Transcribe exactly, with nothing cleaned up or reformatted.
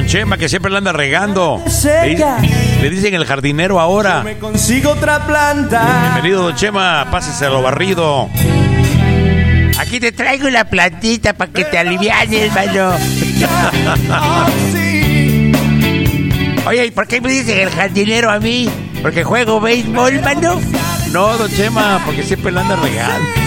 Chema, que siempre la anda regando. Le, le dicen el jardinero ahora. Yo me consigo otra planta. Bienvenido, don Chema, pásese a lo barrido. Aquí te traigo la plantita para que te alivianes, mano. Oye, ¿y por qué me dicen el jardinero a mí? ¿Porque juego béisbol, mano? No, don Chema, porque siempre la anda regando.